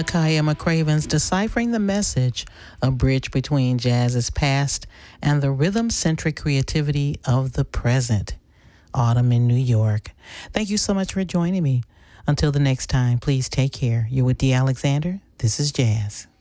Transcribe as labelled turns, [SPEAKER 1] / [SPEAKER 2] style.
[SPEAKER 1] Micaiah McCraven's Deciphering the Message, a bridge between jazz's past and the rhythm-centric creativity of the present. Autumn in New York. Thank you so much for joining me. Until the next time, please take care. You're with Dee Alexander. This is Jazz.